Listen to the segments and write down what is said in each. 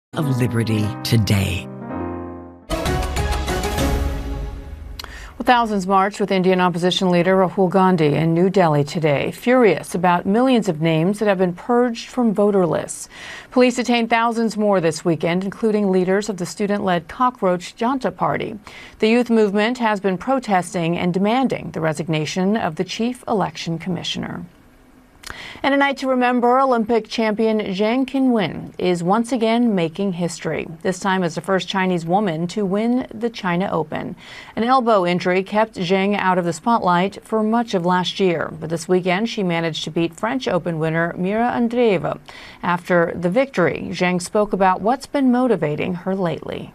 of liberty today. Well, thousands marched with Indian opposition leader Rahul Gandhi in New Delhi today, furious about millions of names that have been purged from voter lists. Police detained thousands more this weekend, including leaders of the student-led Cockroach Janta Party. The youth movement has been protesting and demanding the resignation of the chief election commissioner. And a night to remember, Olympic champion Zhang Qinwen is once again making history, this time as the first Chinese woman to win the China Open. An elbow injury kept Zhang out of the spotlight for much of last year, but this weekend she managed to beat French Open winner Mira Andreeva. After the victory, Zhang spoke about what's been motivating her lately.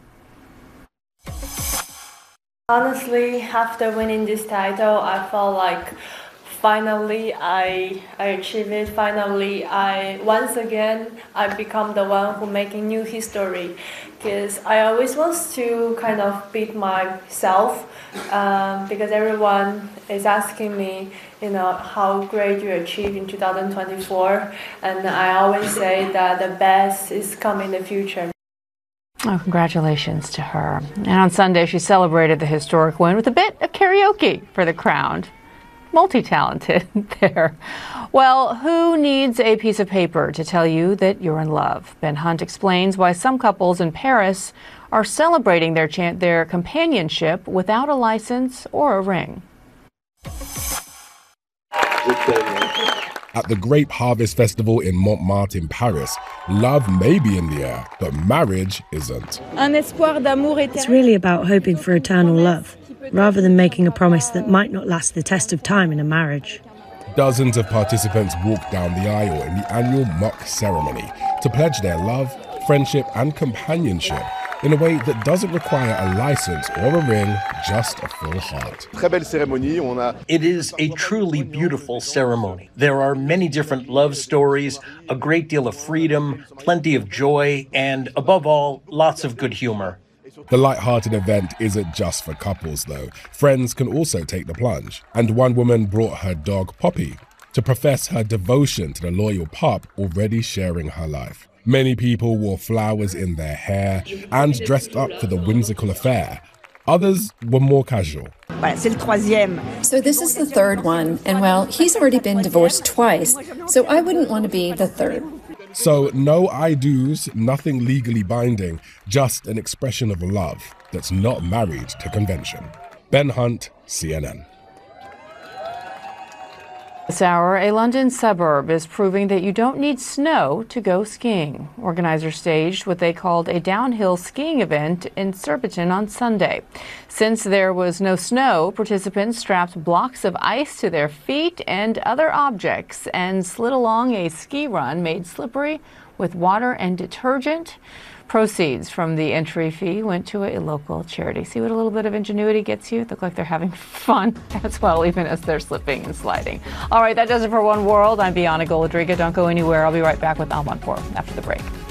Honestly, after winning this title, I felt like finally I achieved it. Finally, once again I become the one who making new history, because I always want to kind of beat myself, because everyone is asking me, how great you achieved in 2024, and I always say that the best is coming in the future. Oh, congratulations to her. And on Sunday, she celebrated the historic win with a bit of karaoke for the crowd. Multi-talented there. Well, who needs a piece of paper to tell you that you're in love? Ben Hunt explains why some couples in Paris are celebrating their companionship without a license or a ring. At the Grape Harvest Festival in Montmartre in Paris, love may be in the air, but marriage isn't. It's really about hoping for eternal love, rather than making a promise that might not last the test of time in a marriage. Dozens of participants walked down the aisle in the annual mock ceremony to pledge their love, friendship and companionship in a way that doesn't require a license or a ring, just a full heart. It is a truly beautiful ceremony. There are many different love stories, a great deal of freedom, plenty of joy, and above all, lots of good humor. The light-hearted event isn't just for couples, though. Friends can also take the plunge. And one woman brought her dog, Poppy, to profess her devotion to the loyal pup already sharing her life. Many people wore flowers in their hair and dressed up for the whimsical affair. Others were more casual. So this is the third one, and well, he's already been divorced twice, so I wouldn't want to be the third. So no I do's, nothing legally binding, just an expression of love that's not married to convention. Ben Hunt, CNN. This hour, a London suburb is proving that you don't need snow to go skiing. Organizers staged what they called a downhill skiing event in Surbiton on Sunday. Since there was no snow, participants strapped blocks of ice to their feet and other objects and slid along a ski run made slippery with water and detergent. Proceeds from the entry fee went to a local charity. See what a little bit of ingenuity gets you? They look like they're having fun as well, even as they're slipping and sliding. All right, that does it for One World. I'm Bianna Golodriga. Don't go anywhere. I'll be right back with Al Manpour after the break.